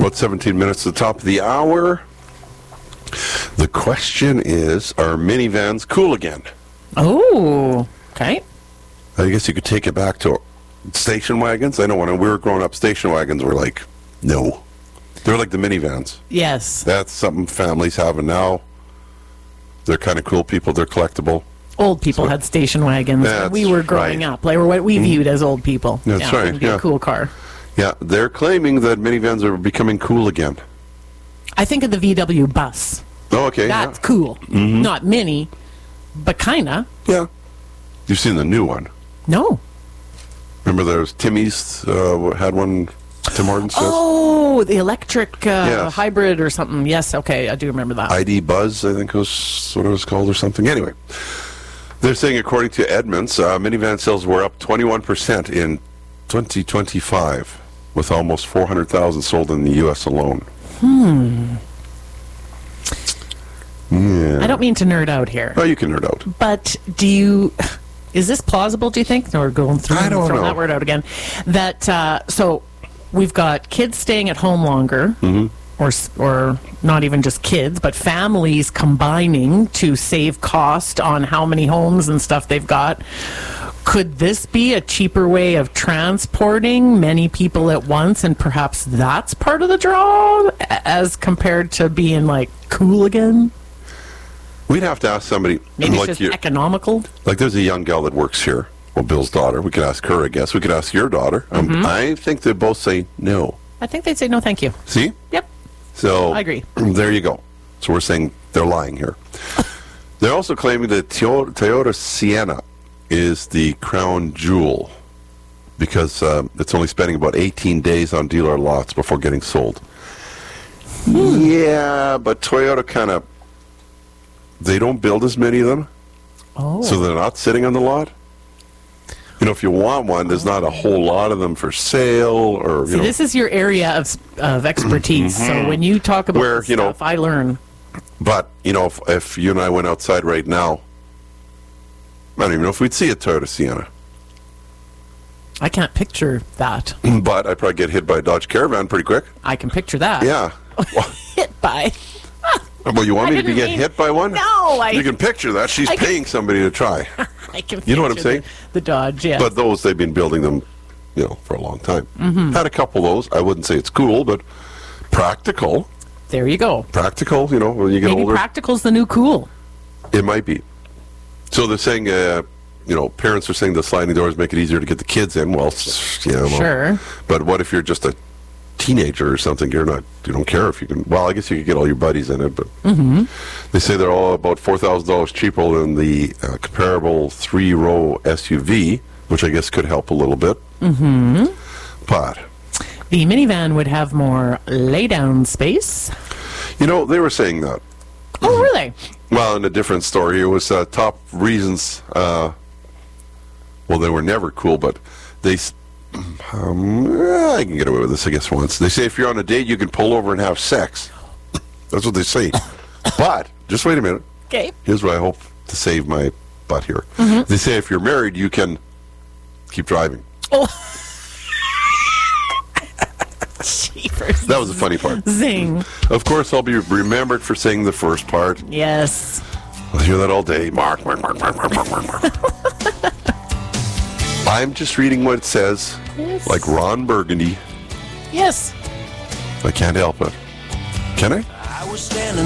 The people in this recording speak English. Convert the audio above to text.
About 17 minutes to the top of the hour. The question is, are minivans cool again? Oh, okay. I guess you could take it back to station wagons. I know when we were growing up, station wagons were like, no. They're like the minivans. Yes. That's something families have now. They're kind of cool people. They're collectible. Old people had station wagons when we were growing up. Like what we viewed as old people. That's right. It'd be a cool car. Yeah, they're claiming that minivans are becoming cool again. I think of the VW bus. Oh, okay. That's cool. Mm-hmm. Not mini, but kinda. Yeah. You've seen the new one. No. Remember there was Timmy's had one, Tim Hortons says? Oh, the electric hybrid or something. Yes, okay, I do remember that. ID Buzz, I think was what it was called or something. Anyway, they're saying according to Edmunds, minivan sales were up 21% in 2025, with almost 400,000 sold in the U.S. alone. Yeah. I don't mean to nerd out here. Oh, you can nerd out. But is this plausible, do you think? No, we're going through I don't know. that word out again. That, so we've got kids staying at home longer, or not even just kids, but families combining to save cost on how many homes and stuff they've got. Could this be a cheaper way of transporting many people at once, and perhaps that's part of the draw as compared to being like cool again? We'd have to ask somebody. Maybe it's just economical. Like there's a young gal that works here. Well, Bill's daughter. We could ask her, I guess. We could ask your daughter. I think they both say no. I think they'd say no, thank you. See? Yep. So I agree. There you go. So we're saying they're lying here. They're also claiming that Toyota Sienna is the crown jewel because it's only spending about 18 days on dealer lots before getting sold. Yeah, but Toyota kind of, they don't build as many of them. Oh. So they're not sitting on the lot. You know, if you want one, there's not a whole lot of them for sale, or See, this is your area of expertise. So when you talk about this stuff, I learn. But if you and I went outside right now, I don't even know if we'd see a Toyota Sienna. I can't picture that. But I'd probably get hit by a Dodge Caravan pretty quick. I can picture that. Yeah. Hit by. Well, you want me to get hit by one? No. You can picture that. She's paying somebody to try. I can You know what I'm saying? The Dodge, yeah. But those, they've been building them, for a long time. Had a couple of those. I wouldn't say it's cool, but practical. There you go. Practical, when you get Maybe older. practical's the new cool. It might be. So they're saying, parents are saying the sliding doors make it easier to get the kids in. Well, Sure. But what if you're just a teenager or something? You don't care if you can. Well, I guess you could get all your buddies in it, but they say they're all about $4,000 cheaper than the comparable 3-row SUV, which I guess could help a little bit. But the minivan would have more lay-down space. they were saying that. Oh, really? Well, in a different story, it was top reasons. Well, they were never cool, but they. I can get away with this, I guess, once. They say if you're on a date, you can pull over and have sex. That's what they say. But, just wait a minute. Okay. Here's what I hope to save my butt here. They say if you're married, you can keep driving. Oh. Jeepers. That was the funny part. Zing. Of course, I'll be remembered for saying the first part. Yes. I'll hear that all day. Mark. I'm just reading what it says, like Ron Burgundy. Yes. I can't help it. Can I? I was standing